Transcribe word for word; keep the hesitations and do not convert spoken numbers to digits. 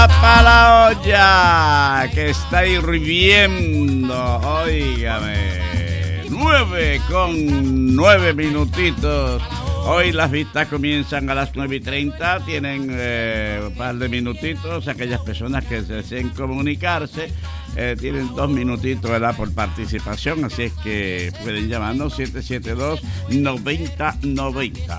para la olla que está hirviendo, óigame, nueve con nueve minutitos. Hoy las vistas comienzan a las nueve y treinta, tienen eh, un par de minutitos. Aquellas personas que deseen comunicarse eh, tienen dos minutitos, ¿verdad?, por participación, así es que pueden llamarnos siete siete dos, noventa noventa.